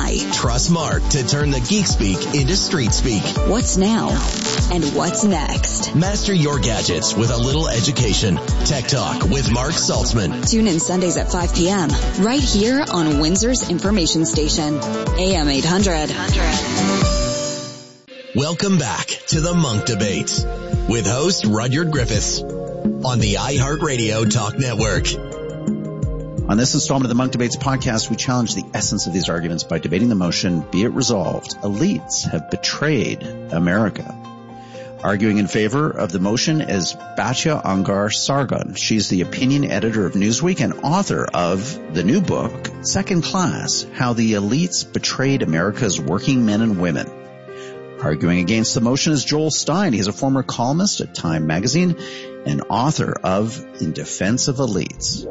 why. Trust Mark to turn the geek speak into street speak. What's now and what's next. Master your gadgets with a little education. Tech Talk with Mark Saltzman. Tune in Sundays at 5 p.m. right here on Windsor's information station, AM 800. Welcome back to the Monk Debates with host Rudyard Griffiths on the iHeartRadio Talk Network. On this installment of the Monk Debates podcast, we challenge the essence of these arguments by debating the motion, be it resolved, elites have betrayed America. Arguing in favor of the motion is Batya Ungar-Sargon. She's the opinion editor of Newsweek and author of the new book, Second Class, How the Elites Betrayed America's Working Men and Women. Arguing against the motion is Joel Stein. He's a former columnist at Time Magazine and author of In Defense of Elites.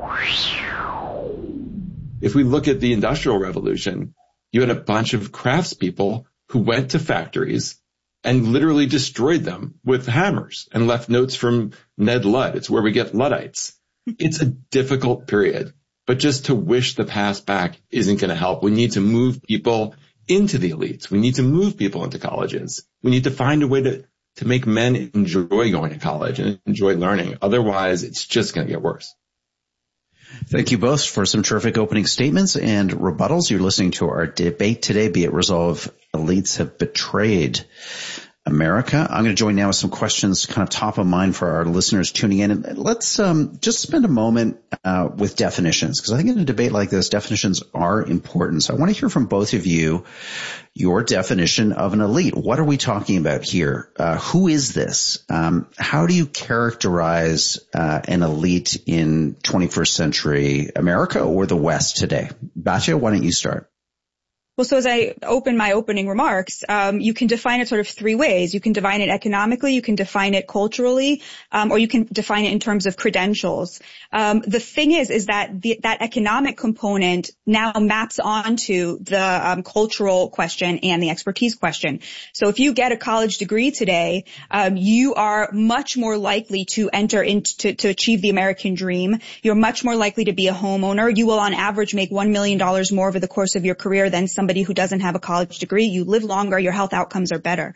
If we look at the Industrial Revolution, you had a bunch of craftspeople who went to factories and literally destroyed them with hammers and left notes from Ned Ludd. It's where we get Luddites. It's a difficult period, but just to wish the past back isn't going to help. We need to move people into the elites. We need to move people into colleges. We need to find a way to make men enjoy going to college and enjoy learning. Otherwise, it's just going to get worse. Thank you both for some terrific opening statements and rebuttals. You're listening to our debate today, be it resolved, elites have betrayed America. I'm going to join now with some questions kind of top of mind for our listeners tuning in. And let's just spend a moment with definitions, because I think in a debate like this, definitions are important. So I want to hear from both of you your definition of an elite. What are we talking about here? Who is this? How do you characterize an elite in 21st century America or the West today? Batya, why don't you start? Well, so as I open my opening remarks, you can define it sort of three ways. You can define it economically, you can define it culturally, or you can define it in terms of credentials. The thing is that that economic component now maps onto the cultural question and the expertise question. So if you get a college degree today, you are much more likely to enter into to achieve the American dream. You're much more likely to be a homeowner. You will on average make $1 million more over the course of your career than somebody who doesn't have a college degree. You live longer, your health outcomes are better.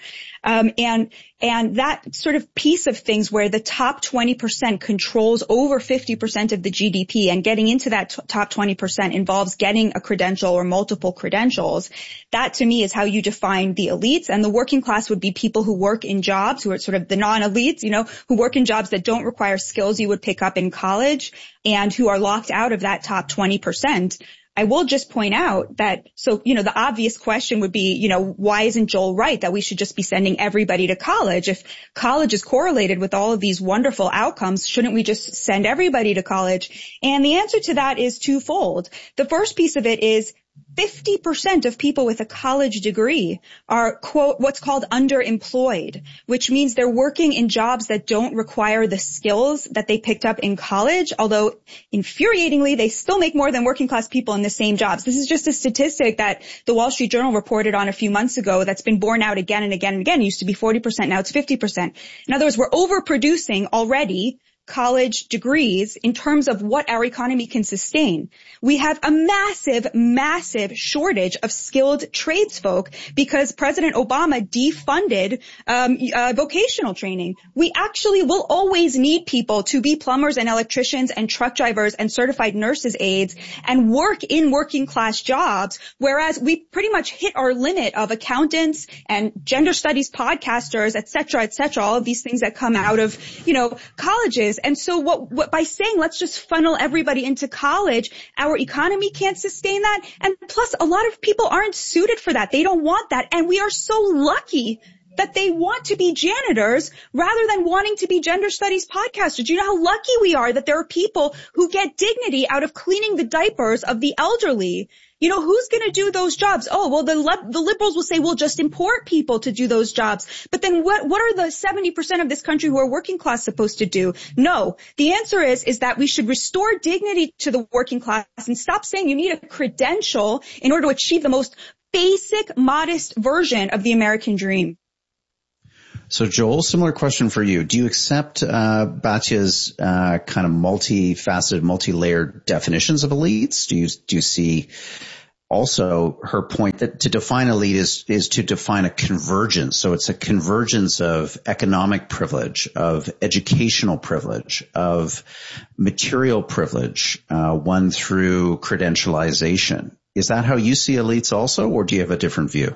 And that sort of piece of things where the top 20% controls over 50% of the GDP, and getting into that top 20% involves getting a credential or multiple credentials. That to me is how you define the elites. And the working class would be people who work in jobs, who are sort of the non-elites, who work in jobs that don't require skills you would pick up in college and who are locked out of that top 20%. I will just point out that, the obvious question would be, why isn't Joel right that we should just be sending everybody to college? If college is correlated with all of these wonderful outcomes, shouldn't we just send everybody to college? And the answer to that is twofold. The first piece of it is 50% of people with a college degree are, quote, what's called underemployed, which means they're working in jobs that don't require the skills that they picked up in college, although infuriatingly, they still make more than working class people in the same jobs. This is just a statistic that the Wall Street Journal reported on a few months ago that's been borne out again and again and again. It used to be 40%, now it's 50%. In other words, we're overproducing already college degrees in terms of what our economy can sustain. We have a massive shortage of skilled tradesfolk because President Obama defunded vocational training. We actually will always need people to be plumbers and electricians and truck drivers and certified nurses aides and work in working class jobs, whereas we pretty much hit our limit of accountants and gender studies podcasters, et cetera, all of these things that come out of, colleges. And so what by saying let's just funnel everybody into college, our economy can't sustain that. And plus, a lot of people aren't suited for that. They don't want that. And we are so lucky that they want to be janitors rather than wanting to be gender studies podcasters. Do you know how lucky we are that there are people who get dignity out of cleaning the diapers of the elderly? Who's going to do those jobs? Oh, well, the liberals will say we'll just import people to do those jobs. But then what are the 70% of this country who are working class supposed to do? No, the answer is that we should restore dignity to the working class and stop saying you need a credential in order to achieve the most basic, modest version of the American dream. So, Joel, similar question for you. Do you accept Batya's kind of multifaceted, multi-layered definitions of elites? Do you see also her point that to define elite is to define a convergence. So it's a convergence of economic privilege, of educational privilege, of material privilege, won through credentialization. Is that how you see elites also, or do you have a different view?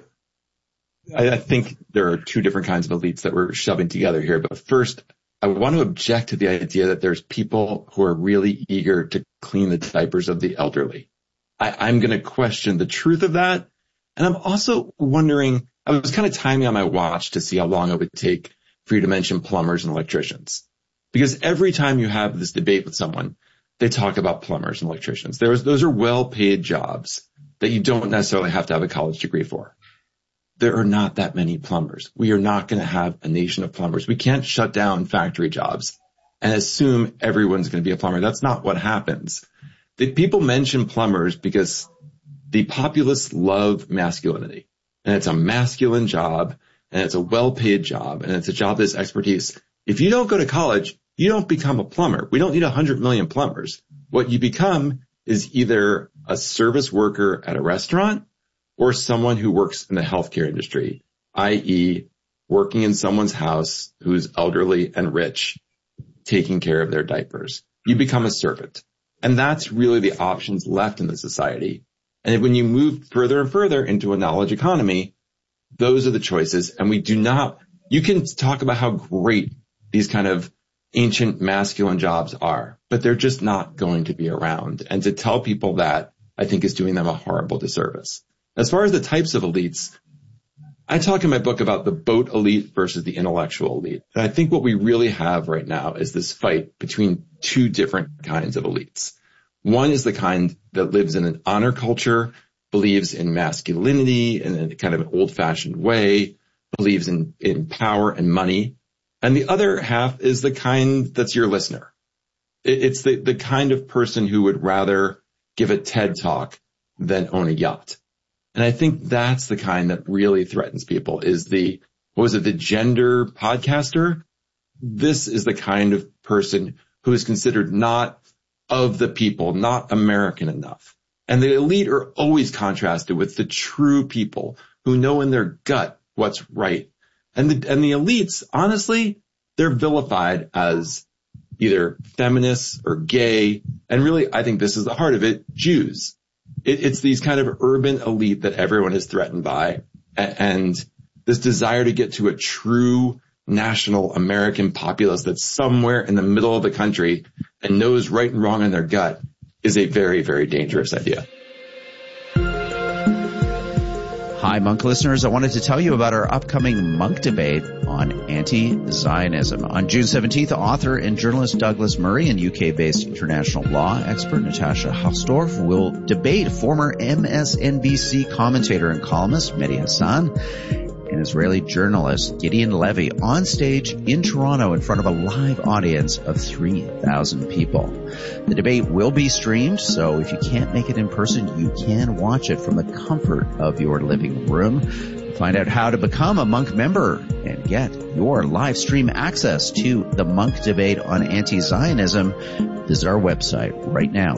I think there are two different kinds of elites that we're shoving together here. But first, I want to object to the idea that there's people who are really eager to clean the diapers of the elderly. I'm going to question the truth of that. And I'm also wondering, I was kind of timing on my watch to see how long it would take for you to mention plumbers and electricians. Because every time you have this debate with someone, they talk about plumbers and electricians. Those are well-paid jobs that you don't necessarily have to have a college degree for. There are not that many plumbers. We are not going to have a nation of plumbers. We can't shut down factory jobs and assume everyone's going to be a plumber. That's not what happens. The people mention plumbers because the populace love masculinity, and it's a masculine job, and it's a well-paid job, and it's a job that's expertise. If you don't go to college, you don't become a plumber. We don't need 100 million plumbers. What you become is either a service worker at a restaurant or someone who works in the healthcare industry, i.e. working in someone's house who's elderly and rich, taking care of their diapers. You become a servant. And that's really the options left in the society. And when you move further and further into a knowledge economy, those are the choices. And you can talk about how great these kind of ancient masculine jobs are, but they're just not going to be around. And to tell people that, I think, is doing them a horrible disservice. As far as the types of elites, I talk in my book about the boat elite versus the intellectual elite. And I think what we really have right now is this fight between two different kinds of elites. One is the kind that lives in an honor culture, believes in masculinity in a kind of an old-fashioned way, believes in power and money. And the other half is the kind that's your listener. It's the kind of person who would rather give a TED talk than own a yacht. And I think that's the kind that really threatens people is the gender podcaster? This is the kind of person who is considered not of the people, not American enough. And the elite are always contrasted with the true people who know in their gut what's right. And the elites, honestly, they're vilified as either feminists or gay. And really, I think this is the heart of it, Jews. It's these kind of urban elite that everyone is threatened by, and this desire to get to a true national American populace that's somewhere in the middle of the country and knows right and wrong in their gut is a very, very dangerous idea. Hi, Monk listeners. I wanted to tell you about our upcoming Monk debate on anti-Zionism. On June 17th, author and journalist Douglas Murray and UK-based international law expert Natasha Hausdorff will debate former MSNBC commentator and columnist Mehdi Hasan and Israeli journalist Gideon Levy on stage in Toronto in front of a live audience of 3,000 people. The debate will be streamed, so if you can't make it in person, you can watch it from the comfort of your living room. Find out how to become a Monk member and get your live stream access to the Monk debate on anti-Zionism. Visit our website right now,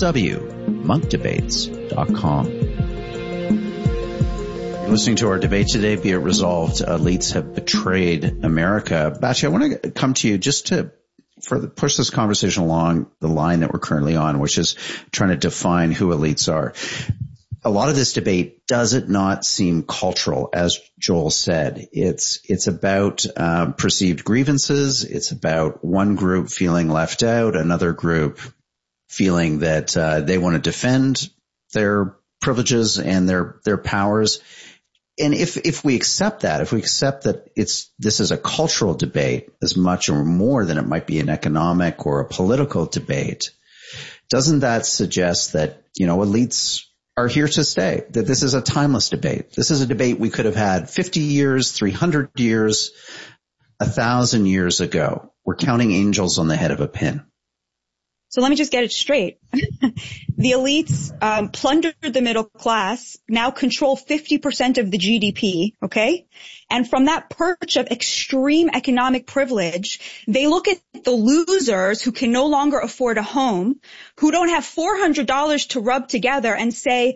www.monkdebates.com. Listening to our debate today, be it resolved, elites have betrayed America. Batya, I want to come to you just to push this conversation along the line that we're currently on, which is trying to define who elites are. A lot of this debate, does it not seem cultural, as Joel said? It's about perceived grievances. It's about one group feeling left out, another group feeling that they want to defend their privileges and their powers. And if we accept that, this is a cultural debate as much or more than it might be an economic or a political debate, doesn't that suggest that, elites are here to stay, that this is a timeless debate? This is a debate we could have had 50 years, 300 years, 1,000 years ago. We're counting angels on the head of a pin. So let me just get it straight. The elites plundered the middle class, now control 50% of the GDP, okay? And from that perch of extreme economic privilege, they look at the losers who can no longer afford a home, who don't have $400 to rub together and say,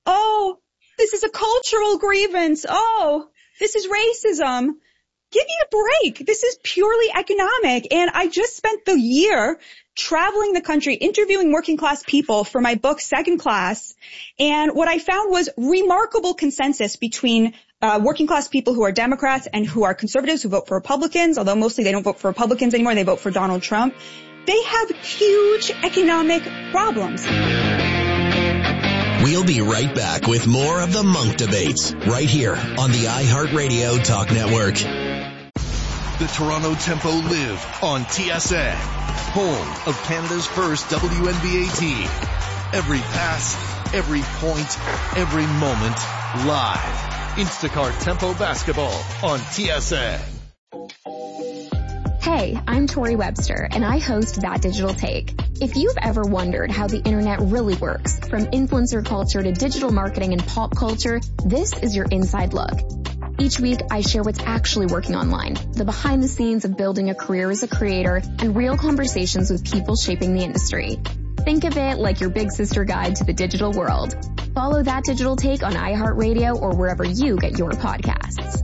oh, this is a cultural grievance. Oh, this is racism. Give me a break. This is purely economic. And I just spent the year traveling the country, interviewing working class people for my book, Second Class. And what I found was remarkable consensus between working class people who are Democrats and who are conservatives who vote for Republicans, although mostly they don't vote for Republicans anymore. They vote for Donald Trump. They have huge economic problems. We'll be right back with more of the Monk Debates right here on the iHeartRadio Talk Network. The Toronto Tempo live on TSN, home of Canada's first WNBA team. Every pass, every point, every moment, live. Instacart Tempo Basketball on TSN. Hey, I'm Tori Webster, and I host That Digital Take. If you've ever wondered how the internet really works, from influencer culture to digital marketing and pop culture, this is your inside look. Each week, I share what's actually working online, the behind the scenes of building a career as a creator, and real conversations with people shaping the industry. Think of it like your big sister guide to the digital world. Follow That Digital Take on iHeartRadio or wherever you get your podcasts.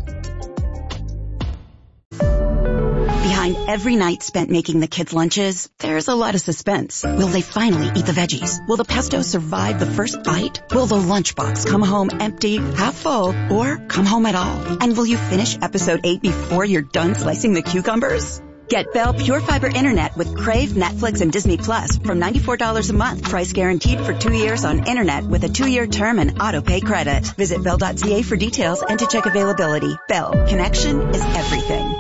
Behind every night spent making the kids' lunches, there's a lot of suspense. Will they finally eat the veggies? Will the pesto survive the first bite? Will the lunchbox come home empty, half full, or come home at all? And will you finish episode 8 before you're done slicing the cucumbers? Get Bell Pure Fiber Internet with Crave, Netflix, and Disney Plus from $94 a month. Price guaranteed for 2 years on Internet with a 2-year term and auto-pay credit. Visit Bell.ca for details and to check availability. Bell. Connection is everything.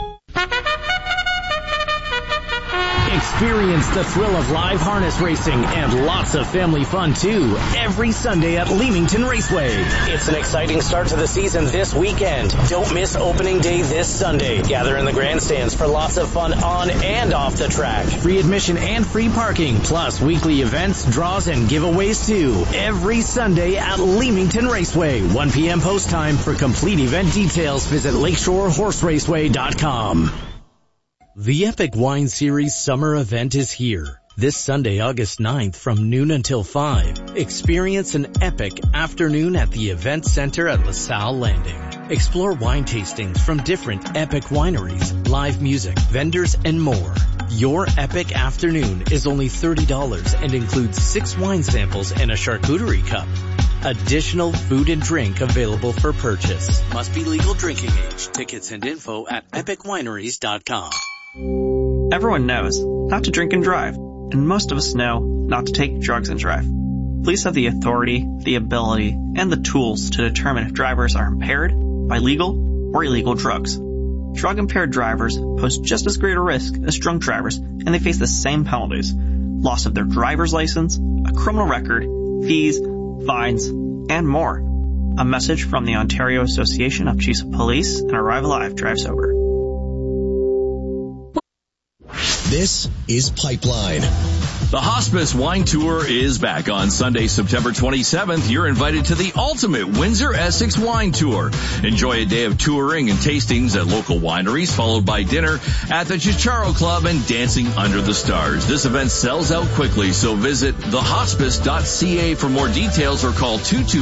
Experience the thrill of live harness racing and lots of family fun too every Sunday at Leamington Raceway. It's an exciting start to the season this weekend. Don't miss opening day this Sunday. Gather in the grandstands for lots of fun on and off the track. Free admission and free parking, plus weekly events, draws, and giveaways too. Every Sunday at Leamington Raceway. 1 p.m. post time. For complete event details, visit LakeshoreHorseRaceway.com. The Epic Wine Series summer event is here. This Sunday, August 9th from noon until 5. Experience an epic afternoon at the Event Center at LaSalle Landing. Explore wine tastings from different epic wineries, live music, vendors, and more. Your epic afternoon is only $30 and includes 6 wine samples and a charcuterie cup. Additional food and drink available for purchase. Must be legal drinking age. Tickets and info at epicwineries.com. Everyone knows not to drink and drive, and most of us know not to take drugs and drive. Police have the authority, the ability, and the tools to determine if drivers are impaired by legal or illegal drugs. Drug-impaired drivers pose just as great a risk as drunk drivers, and they face the same penalties: loss of their driver's license, a criminal record, fees, fines, and more. A message from the Ontario Association of Chiefs of Police and Arrive Alive Drive Sober. This is Pipeline. The Hospice Wine Tour is back on Sunday, September 27th. You're invited to the ultimate Windsor Essex Wine Tour. Enjoy a day of touring and tastings at local wineries, followed by dinner at the Chicharo Club and dancing under the stars. This event sells out quickly, so visit thehospice.ca for more details or call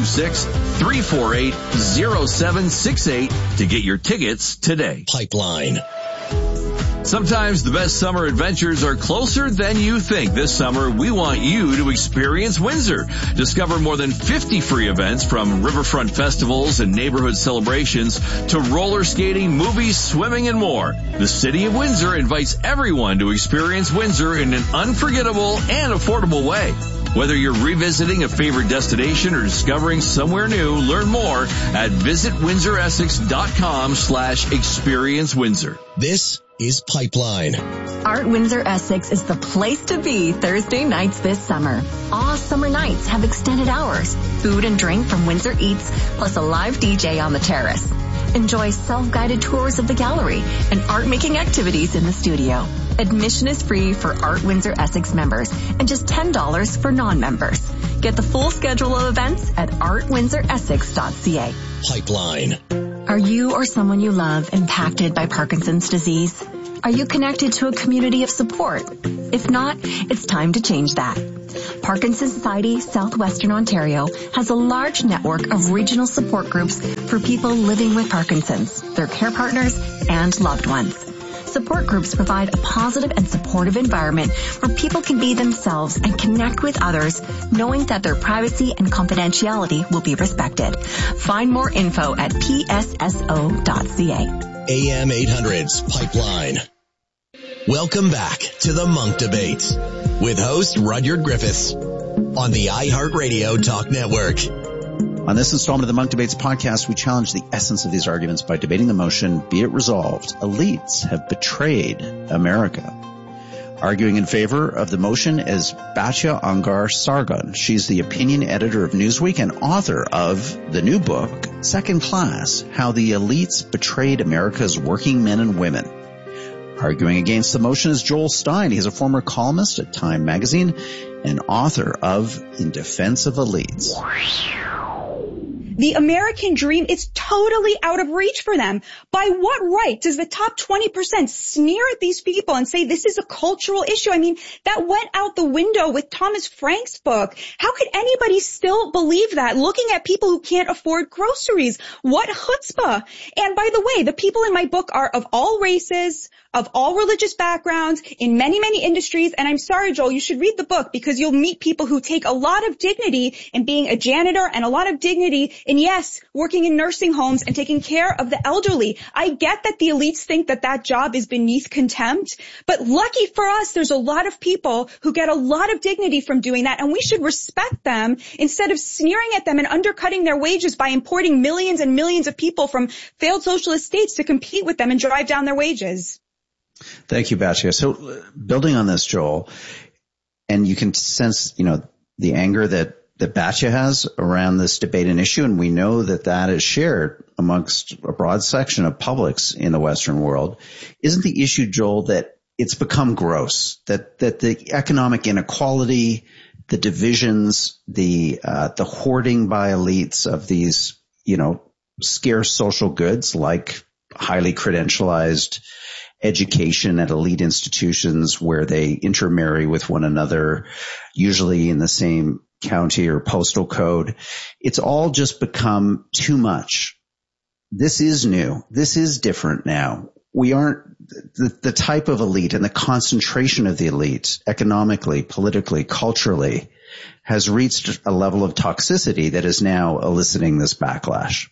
226-348-0768 to get your tickets today. Pipeline. Sometimes the best summer adventures are closer than you think. This summer, we want you to experience Windsor. Discover more than 50 free events, from riverfront festivals and neighborhood celebrations to roller skating, movies, swimming, and more. The City of Windsor invites everyone to experience Windsor in an unforgettable and affordable way. Whether you're revisiting a favorite destination or discovering somewhere new, learn more at visitwindsoressex.com/experience Windsor. This is Pipeline. Art Windsor Essex is the place to be Thursday nights this summer. All summer nights have extended hours, food and drink from Windsor Eats, plus a live DJ on the terrace. Enjoy self-guided tours of the gallery and art-making activities in the studio. Admission is free for Art Windsor Essex members and just $10 for non-members. Get the full schedule of events at artwindsoressex.ca. Pipeline. Are you or someone you love impacted by Parkinson's disease? Are you connected to a community of support? If not, it's time to change that. Parkinson's Society Southwestern Ontario has a large network of regional support groups for people living with Parkinson's, their care partners, and loved ones. Support groups provide a positive and supportive environment where people can be themselves and connect with others, knowing that their privacy and confidentiality will be respected. Find more info at psso.ca. AM 800's Pipeline. Welcome back to the Monk Debate with host Rudyard Griffiths on the iHeartRadio Talk Network. On this installment of the Monk Debates podcast, we challenge the essence of these arguments by debating the motion, be it resolved, elites have betrayed America. Arguing in favor of the motion is Batya Ungar-Sargon. She's the opinion editor of Newsweek and author of the new book, Second Class, How the Elites Betrayed America's Working Men and Women. Arguing against the motion is Joel Stein. He's a former columnist at Time magazine and author of In Defense of Elites. The American dream is totally out of reach for them. By what right does the top 20% sneer at these people and say this is a cultural issue? I mean, that went out the window with Thomas Frank's book. How could anybody still believe that, looking at people who can't afford groceries? What chutzpah! And by the way, the people in my book are of all races, of all religious backgrounds, in many, many industries. And I'm sorry, Joel, you should read the book because you'll meet people who take a lot of dignity in being a janitor and a lot of dignity in, yes, working in nursing homes and taking care of the elderly. I get that the elites think that that job is beneath contempt, but lucky for us, there's a lot of people who get a lot of dignity from doing that, and we should respect them instead of sneering at them and undercutting their wages by importing millions and millions of people from failed socialist states to compete with them and drive down their wages. Thank you, Batya. So building on this, Joel, and you can sense, the anger that Batya has around this debate and issue, and we know that is shared amongst a broad section of publics in the Western world. Isn't the issue, Joel, that it's become gross, that the economic inequality, the divisions, the hoarding by elites of these, scarce social goods like highly credentialized education at elite institutions where they intermarry with one another, usually in the same county or postal code. It's all just become too much. This is new. This is different now. We aren't the type of elite, and the concentration of the elite economically, politically, culturally has reached a level of toxicity that is now eliciting this backlash.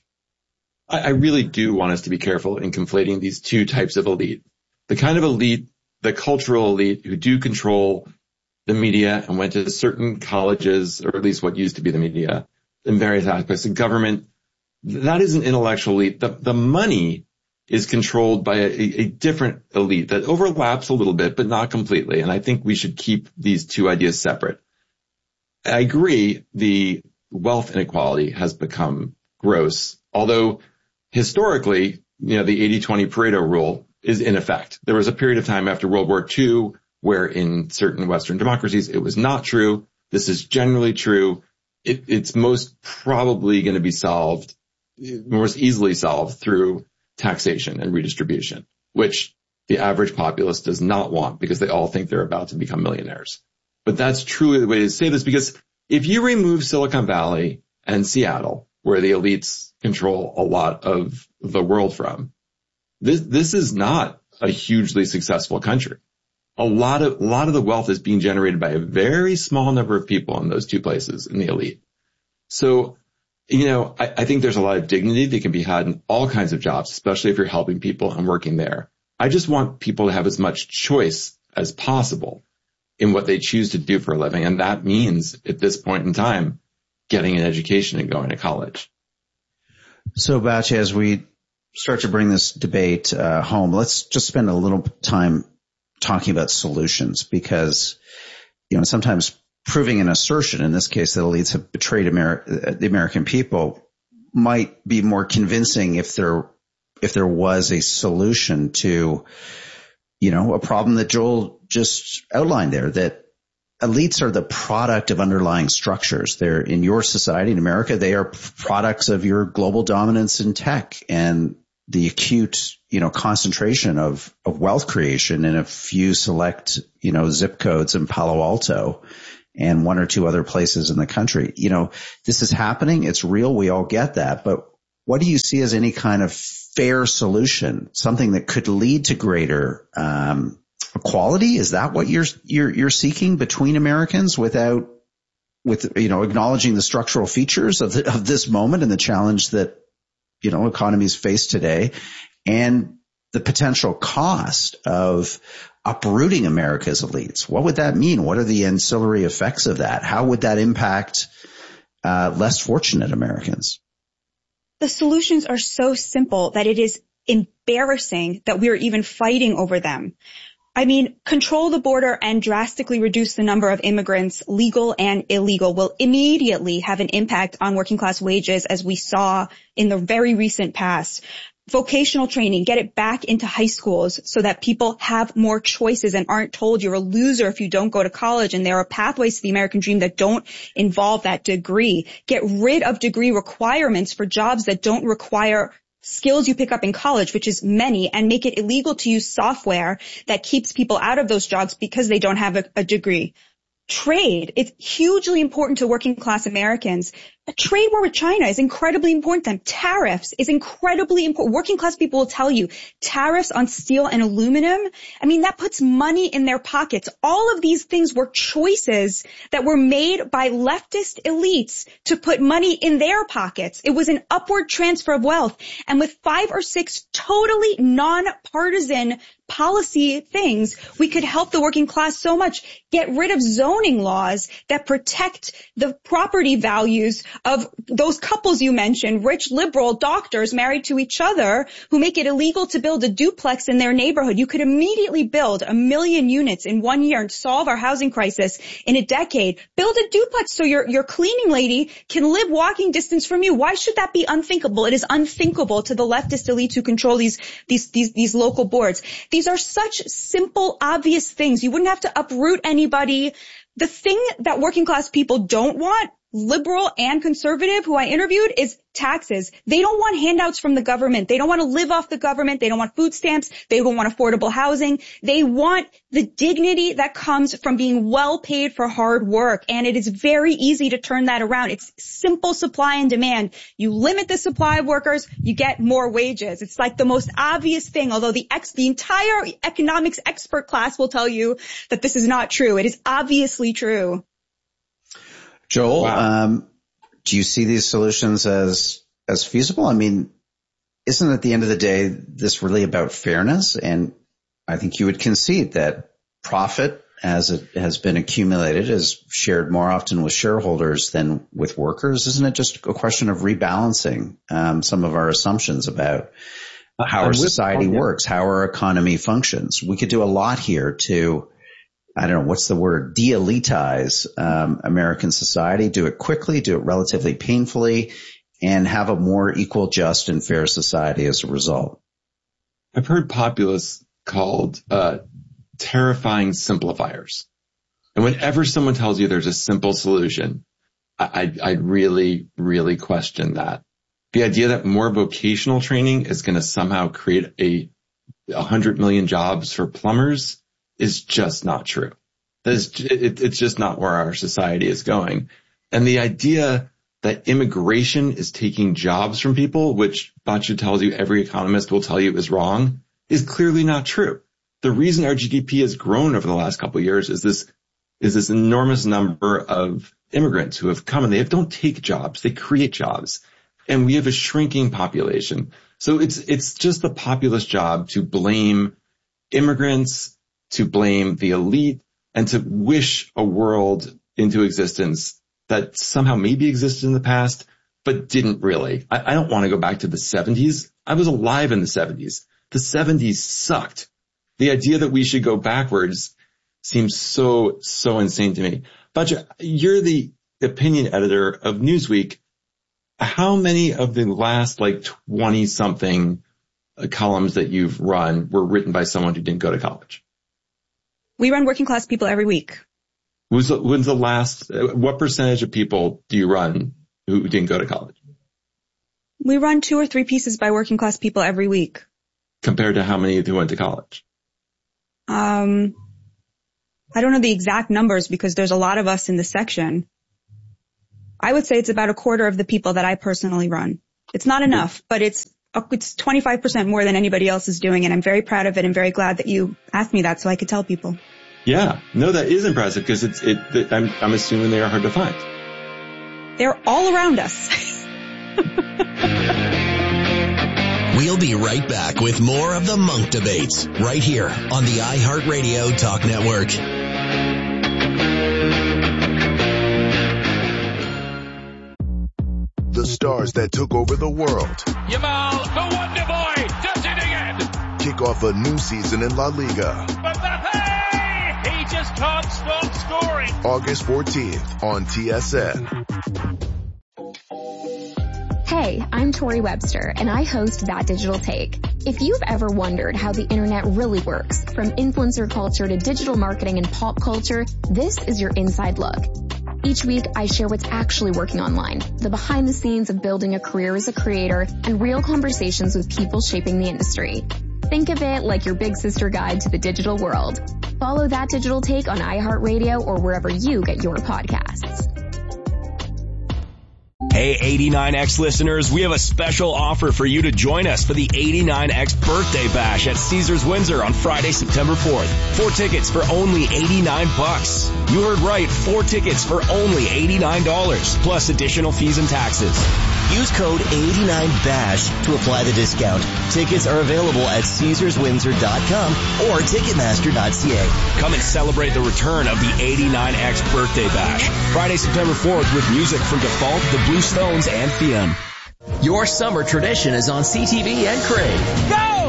I really do want us to be careful in conflating these two types of elite. The kind of elite, the cultural elite who do control the media and went to certain colleges, or at least what used to be the media, in various aspects of government, that is an intellectual elite. The money is controlled by a different elite that overlaps a little bit, but not completely. And I think we should keep these two ideas separate. I agree the wealth inequality has become gross, although historically, the 80-20 Pareto rule is in effect. There was a period of time after World War II where in certain Western democracies it was not true. This is generally true. It's most probably going to be solved, most easily solved through taxation and redistribution, which the average populace does not want because they all think they're about to become millionaires. But that's truly the way to say this, because if you remove Silicon Valley and Seattle, where the elites control a lot of the world from, this is not a hugely successful country. A lot of the wealth is being generated by a very small number of people in those two places in the elite. So, I think there's a lot of dignity that can be had in all kinds of jobs, especially if you're helping people and working there. I just want people to have as much choice as possible in what they choose to do for a living. And that means at this point in time, getting an education and going to college. So, Batya, as we start to bring this debate home, let's just spend a little time talking about solutions, because, sometimes proving an assertion, in this case, that elites have betrayed the American people, might be more convincing if there was a solution to, a problem that Joel just outlined there, that elites are the product of underlying structures. They're in your society in America. They are products of your global dominance in tech and the acute, concentration of wealth creation in a few select, zip codes in Palo Alto and one or two other places in the country. This is happening. It's real. We all get that. But what do you see as any kind of fair solution, something that could lead to greater equality? Is that what you're seeking between Americans with acknowledging the structural features of this moment and the challenge that economies face today and the potential cost of uprooting America's elites? What would that mean? What are the ancillary effects of that? How would that impact less fortunate Americans? The solutions are so simple that it is embarrassing that we are even fighting over them. I mean, control the border and drastically reduce the number of immigrants, legal and illegal, will immediately have an impact on working class wages, as we saw in the very recent past. Vocational training, get it back into high schools so that people have more choices and aren't told you're a loser if you don't go to college. And there are pathways to the American dream that don't involve that degree. Get rid of degree requirements for jobs that don't require skills you pick up in college, which is many, and make it illegal to use software that keeps people out of those jobs because they don't have a degree. Trade, it's hugely important to working class Americans. A trade war with China is incredibly important to them. Tariffs is incredibly important. Working class people will tell you tariffs on steel and aluminum, that puts money in their pockets. All of these things were choices that were made by leftist elites to put money in their pockets. It was an upward transfer of wealth. And with 5 or 6 totally non-partisan policy things, we could help the working class so much. Get rid of zoning laws that protect the property values of those couples you mentioned, rich liberal doctors married to each other who make it illegal to build a duplex in their neighborhood. You could immediately build 1 million units in 1 year and solve our housing crisis in a decade. Build a duplex so your cleaning lady can live walking distance from you. Why should that be unthinkable? It is unthinkable to the leftist elites who control these local boards. These are such simple, obvious things. You wouldn't have to uproot anybody. The thing that working class people don't want, liberal and conservative, who I interviewed, is taxes. They don't want handouts from the government. They don't want to live off the government. They don't want food stamps. They don't want affordable housing. They want the dignity that comes from being well paid for hard work. And it is very easy to turn that around. It's simple supply and demand. You limit the supply of workers, you get more wages. It's like the most obvious thing, although the entire economics expert class will tell you that this is not true. It is obviously true. Joel, wow. Do you see these solutions as feasible? Isn't at the end of the day this really about fairness? And I think you would concede that profit, as it has been accumulated, is shared more often with shareholders than with workers. Isn't it just a question of rebalancing some of our assumptions about how our society works, how our economy functions? We could do a lot here to, I don't know, what's the word, de-elitize American society, do it quickly, do it relatively painfully, and have a more equal, just, and fair society as a result. I've heard populists called terrifying simplifiers. And whenever someone tells you there's a simple solution, I really, really question that. The idea that more vocational training is going to somehow create 100 million jobs for plumbers is just not true. It's just not where our society is going. And the idea that immigration is taking jobs from people, which Batya tells you every economist will tell you is wrong, is clearly not true. The reason our GDP has grown over the last couple of years is this enormous number of immigrants who have come, and they don't take jobs, they create jobs. And we have a shrinking population. So it's just the populist job to blame immigrants, to blame the elite, and to wish a world into existence that somehow maybe existed in the past, but didn't really. I don't want to go back to the 70s. I was alive in the 70s. The 70s sucked. The idea that we should go backwards seems so insane to me. Batya, you're the opinion editor of Newsweek. How many of the last 20-something columns that you've run were written by someone who didn't go to college? We run Working Class People every week. When's the last, what percentage of people do you run who didn't go to college? We run 2 or 3 pieces by working class people every week. Compared to how many who went to college? I don't know the exact numbers because there's a lot of us in the section. I would say it's about a quarter of the people that I personally run. It's not enough, but it's 25% more than anybody else is doing, and I'm very proud of it and very glad that you asked me that so I could tell people. Yeah, no, that is impressive because I'm assuming they are hard to find. They're all around us. We'll be right back with more of the Monk Debates right here on the iHeartRadio Talk Network. The stars that took over the world. Yamal, the Wonder Boy, does it again. Kick off a new season in La Liga. Mbappe, he just can't stop scoring. August 14th on TSN. Hey, I'm Tori Webster, and I host That Digital Take. If you've ever wondered how the internet really works, from influencer culture to digital marketing and pop culture, this is your inside look. Each week, I share what's actually working online, the behind the scenes of building a career as a creator, and real conversations with people shaping the industry. Think of it like your big sister guide to the digital world. Follow That Digital Take on iHeartRadio or wherever you get your podcasts. Hey 89X listeners, we have a special offer for you to join us for the 89X birthday bash at Caesars Windsor on Friday, September 4th. 4 tickets for only $89. You heard right, 4 tickets for only $89, plus additional fees and taxes. Use code 89BASH to apply the discount. Tickets are available at CaesarsWindsor.com or Ticketmaster.ca. Come and celebrate the return of the 89X birthday bash. Friday, September 4th with music from Default, the Blue Stones, and Thiem. Your summer tradition is on CTV and Crave.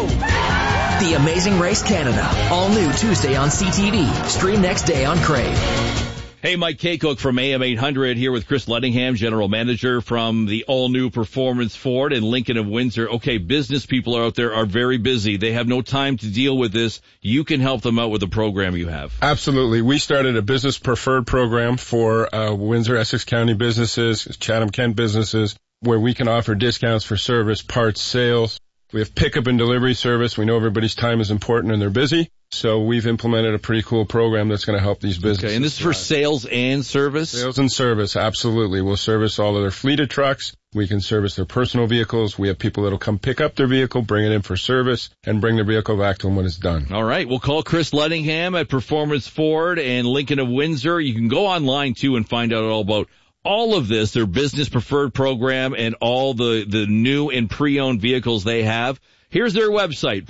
Go! The Amazing Race Canada. All new Tuesday on CTV. Stream next day on Crave. Hey, Mike Kaycook from AM 800 here with Chris Lettingham, General Manager from the all-new Performance Ford in Lincoln of Windsor. Okay, business people out there are very busy. They have no time to deal with this. You can help them out with the program you have. Absolutely. We started a business preferred program for Windsor, Essex County businesses, Chatham-Kent businesses, where we can offer discounts for service, parts, sales. We have pickup and delivery service. We know everybody's time is important and they're busy. So we've implemented a pretty cool program that's going to help these businesses. Okay, and this is for sales and service? Sales and service, absolutely. We'll service all of their fleet of trucks. We can service their personal vehicles. We have people that'll come pick up their vehicle, bring it in for service, and bring their vehicle back to them when it's done. All right, we'll call Chris Lettingham at Performance Ford and Lincoln of Windsor. You can go online, too, and find out all about all of this, their business preferred program, and all the new and pre-owned vehicles they have. Here's their website,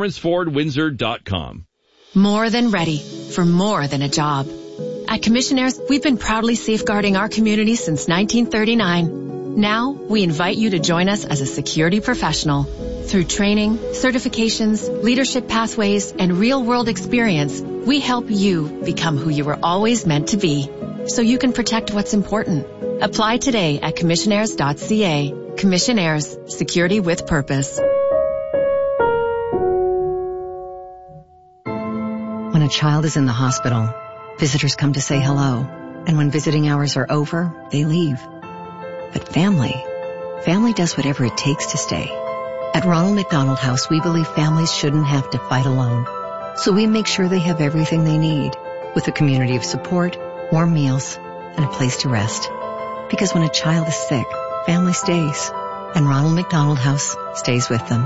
performancefordwindsor.com. More than ready for more than a job. At Commissionaires, we've been proudly safeguarding our community since 1939. Now, we invite you to join us as a security professional. Through training, certifications, leadership pathways, and real-world experience, we help you become who you were always meant to be, so you can protect what's important. Apply today at commissionaires.ca. Commissionaires, security with purpose. When a child is in the hospital, visitors come to say hello. And when visiting hours are over, they leave. But family does whatever it takes to stay. At Ronald McDonald House, we believe families shouldn't have to fight alone. So we make sure they have everything they need, with a community of support, warm meals, and a place to rest. Because when a child is sick, family stays. And Ronald McDonald House stays with them.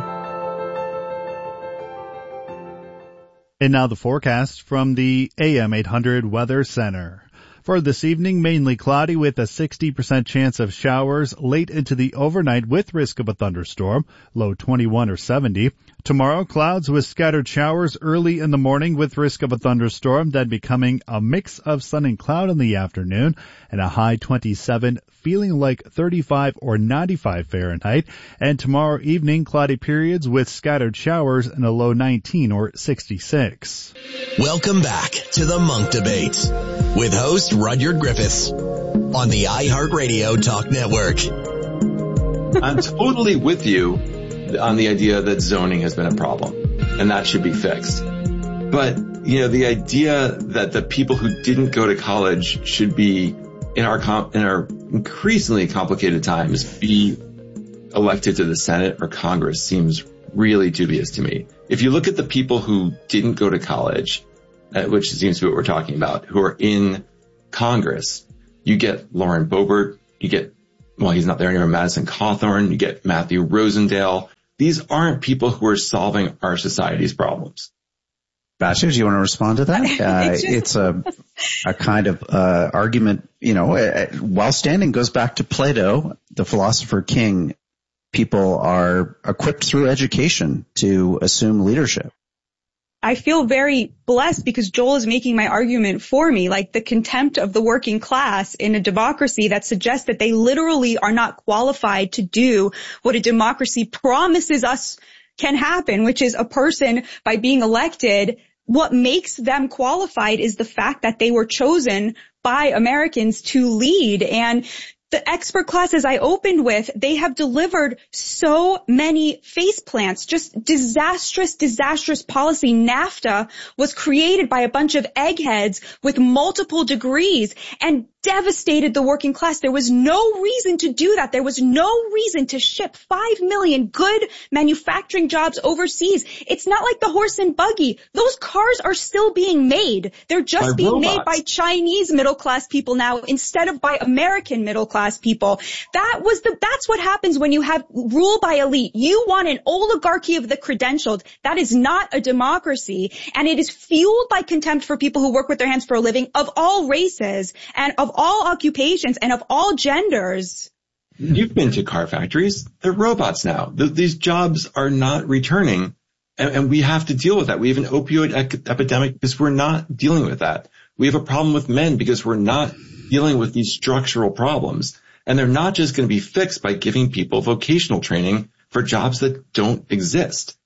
And now the forecast from the AM 800 Weather Center. For this evening, mainly cloudy with a 60% chance of showers late into the overnight with risk of a thunderstorm, low 21 or 70. Tomorrow, clouds with scattered showers early in the morning with risk of a thunderstorm, then becoming a mix of sun and cloud in the afternoon, and a high 27, feeling like 35 or 95 Fahrenheit. And tomorrow evening, cloudy periods with scattered showers and a low 19 or 66. Welcome back to the Monk Debates with host Rudyard Griffiths on the iHeartRadio Talk Network. I'm totally with you on the idea that zoning has been a problem and that should be fixed. But, you know, the idea that the people who didn't go to college should be in our increasingly complicated times be elected to the Senate or Congress seems really dubious to me. If you look at the people who didn't go to college, which seems to be what we're talking about, who are in Congress, you get Lauren Boebert, you get, well, he's not there anymore, Madison Cawthorn, you get Matthew Rosendale. These aren't people who are solving our society's problems. Basha, do you want to respond to that? It's a kind of argument, while standing goes back to Plato, the philosopher king. People are equipped through education to assume leadership. I feel very blessed because Joel is making my argument for me, like the contempt of the working class in a democracy that suggests that they literally are not qualified to do what a democracy promises us can happen, which is a person by being elected. What makes them qualified is the fact that they were chosen by Americans to lead. And the expert classes I opened with, they have delivered so many face plants, just disastrous policy. NAFTA was created by a bunch of eggheads with multiple degrees and devastated the working class. There was no reason to do that. There was no reason to ship 5 million good manufacturing jobs overseas. It's not like the horse and buggy. Those cars are still being made. They're just being made by Chinese middle class people now instead of by American middle class people. That's what happens when you have rule by elite. You want an oligarchy of the credentialed. That is not a democracy. And it is fueled by contempt for people who work with their hands for a living of all races and of all occupations and of all genders. You've been to car factories. They're robots now. These jobs are not returning, and we have to deal with that. We have an opioid epidemic because we're not dealing with that. We have a problem with men because we're not dealing with these structural problems. And they're not just going to be fixed by giving people vocational training for jobs that don't exist.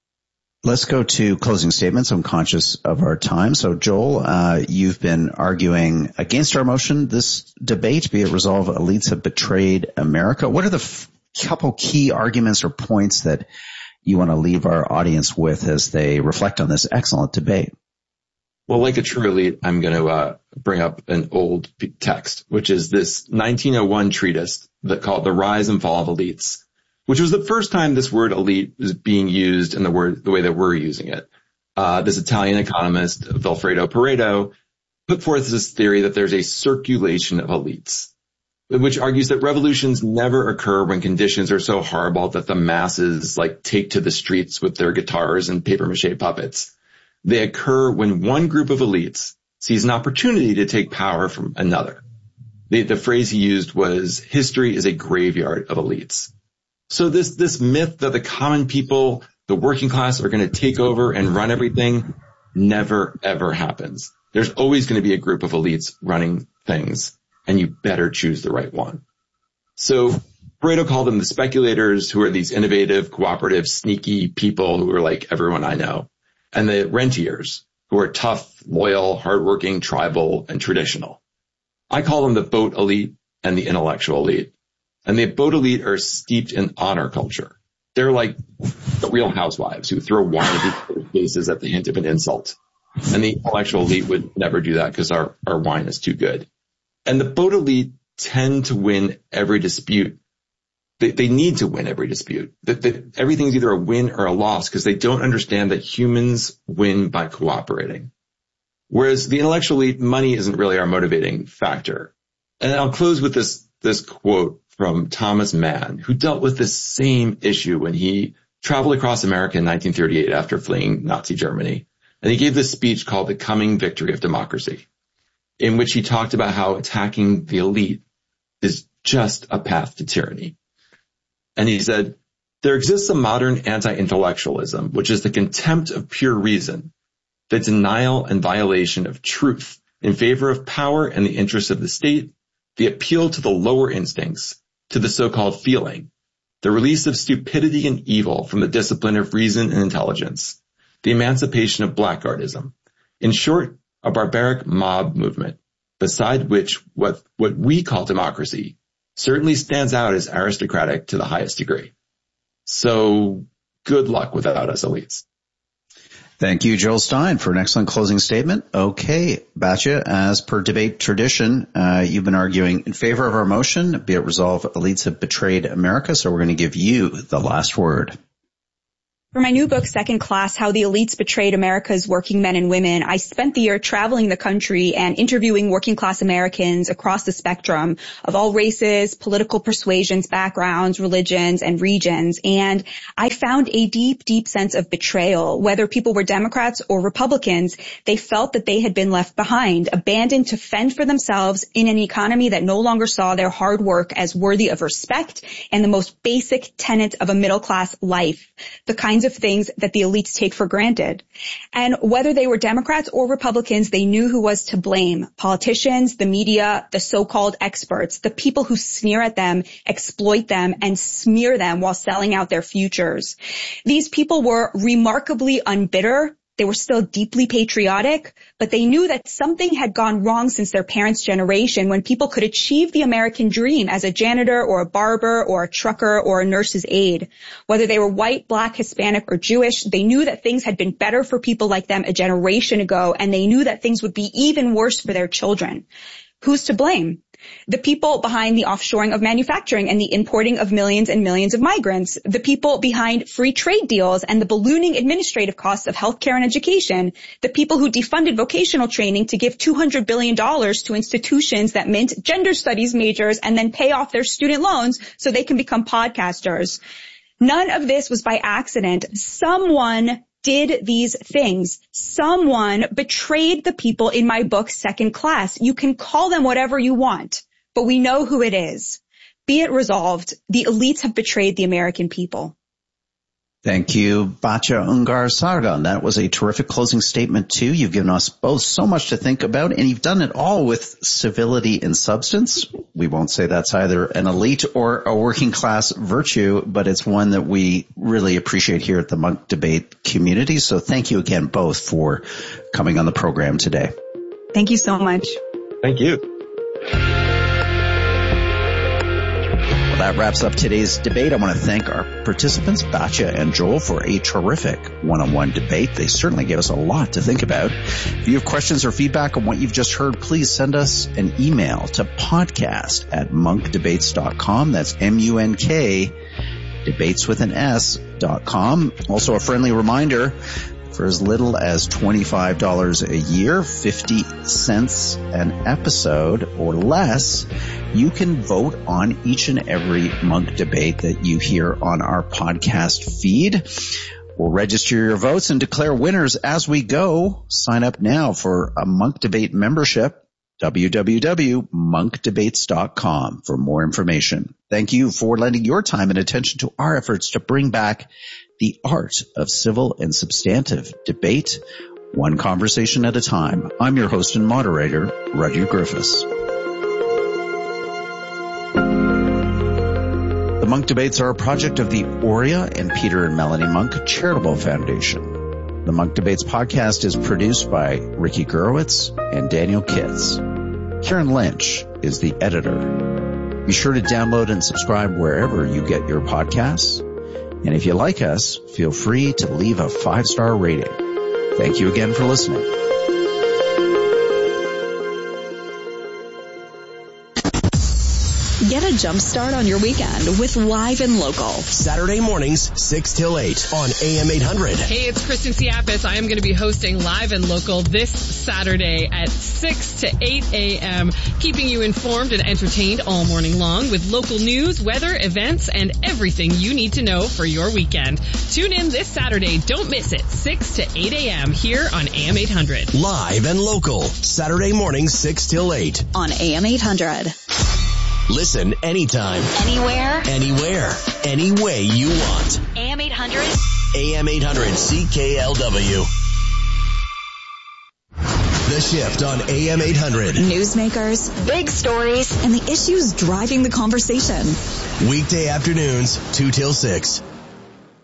Let's go to closing statements. I'm conscious of our time. So, Joel, you've been arguing against our motion, this debate, be it resolved, elites have betrayed America. What are the couple key arguments or points that you want to leave our audience with as they reflect on this excellent debate? Well, like a true elite, I'm going to bring up an old text, which is this 1901 treatise that called The Rise and Fall of Elites, which was the first time this word elite is being used in the way that we're using it. This Italian economist, Vilfredo Pareto, put forth this theory that there's a circulation of elites, which argues that revolutions never occur when conditions are so horrible that the masses take to the streets with their guitars and papier-mâché puppets. They occur when one group of elites sees an opportunity to take power from another. The phrase he used was, history is a graveyard of elites. So this myth that the common people, the working class, are going to take over and run everything never, ever happens. There's always going to be a group of elites running things, and you better choose the right one. So Pareto called them the speculators, who are these innovative, cooperative, sneaky people who are like everyone I know, and the rentiers, who are tough, loyal, hardworking, tribal, and traditional. I call them the boat elite and the intellectual elite. And the boat elite are steeped in honor culture. They're like the Real Housewives who throw wine at people's faces at the hint of an insult. And the intellectual elite would never do that because our wine is too good. And the boat elite tend to win every dispute. They need to win every dispute. That everything's either a win or a loss because they don't understand that humans win by cooperating. Whereas the intellectual elite, money isn't really our motivating factor. And I'll close with this quote from Thomas Mann, who dealt with this same issue when he traveled across America in 1938 after fleeing Nazi Germany. And he gave this speech called The Coming Victory of Democracy, in which he talked about how attacking the elite is just a path to tyranny. And he said, there exists a modern anti-intellectualism, which is the contempt of pure reason, the denial and violation of truth in favor of power and the interests of the state, the appeal to the lower instincts, to the so-called feeling, the release of stupidity and evil from the discipline of reason and intelligence, the emancipation of blackguardism. In short, a barbaric mob movement, beside which what we call democracy certainly stands out as aristocratic to the highest degree. So good luck without us elites. Thank you, Joel Stein, for an excellent closing statement. Okay, Batya, as per debate tradition, you've been arguing in favor of our motion, be it resolved, elites have betrayed America, so we're going to give you the last word. For my new book, Second Class, How the Elites Betrayed America's Working Men and Women, I spent the year traveling the country and interviewing working class Americans across the spectrum of all races, political persuasions, backgrounds, religions, and regions. And I found a deep, deep sense of betrayal. Whether people were Democrats or Republicans, they felt that they had been left behind, abandoned to fend for themselves in an economy that no longer saw their hard work as worthy of respect and the most basic tenet of a middle-class life, the kinds of things that the elites take for granted. And whether they were Democrats or Republicans, they knew who was to blame: politicians, the media, the so-called experts, the people who sneer at them, exploit them, and smear them while selling out their futures. These people were remarkably unbitter. They were still deeply patriotic, but they knew that something had gone wrong since their parents' generation, when people could achieve the American dream as a janitor or a barber or a trucker or a nurse's aide. Whether they were white, black, Hispanic, or Jewish, they knew that things had been better for people like them a generation ago, and they knew that things would be even worse for their children. Who's to blame? The people behind the offshoring of manufacturing and the importing of millions and millions of migrants. The people behind free trade deals and the ballooning administrative costs of healthcare and education. The people who defunded vocational training to give $200 billion to institutions that mint gender studies majors and then pay off their student loans so they can become podcasters. None of this was by accident. Someone did these things. Someone betrayed the people in my book, Second Class. You can call them whatever you want, but we know who it is. Be it resolved, the elites have betrayed the American people. Thank you, Batya Ungar-Sargon. That was a terrific closing statement, too. You've given us both so much to think about, and you've done it all with civility and substance. We won't say that's either an elite or a working class virtue, but it's one that we really appreciate here at the Munk Debate community. So thank you again both for coming on the program today. Thank you so much. Thank you. That wraps up today's debate. I want to thank our participants, Batya and Joel, for a terrific one-on-one debate. They certainly gave us a lot to think about. If you have questions or feedback on what you've just heard, please send us an email to podcast@munkdebates.com. That's MUNK, debates with an S.com. Also a friendly reminder, for as little as $25 a year, 50 cents an episode or less, you can vote on each and every Munk Debate that you hear on our podcast feed. We'll register your votes and declare winners as we go. Sign up now for a Munk Debate membership, www.munkdebates.com for more information. Thank you for lending your time and attention to our efforts to bring back the art of civil and substantive debate, one conversation at a time. I'm your host and moderator, Rudyard Griffiths. The Munk Debates are a project of the Aurea and Peter and Melanie Munk Charitable Foundation. The Munk Debates podcast is produced by Ricky Gurwitz and Daniel Kitts. Karen Lynch is the editor. Be sure to download and subscribe wherever you get your podcasts. And if you like us, feel free to leave a 5-star rating. Thank you again for listening. Get a jump start on your weekend with Live and Local. Saturday mornings, 6 till 8 on AM 800. Hey, it's Kristen Siapis. I am going to be hosting Live and Local this Saturday at 6 to 8 a.m., keeping you informed and entertained all morning long with local news, weather, events, and everything you need to know for your weekend. Tune in this Saturday. Don't miss it. 6 to 8 a.m. here on AM 800. Live and Local. Saturday mornings, 6 till 8 on AM 800. Listen anytime. Anywhere. Anywhere. Any way you want. AM 800. AM 800 CKLW. The Shift on AM 800. Newsmakers, big stories, and the issues driving the conversation. Weekday afternoons, 2 till 6.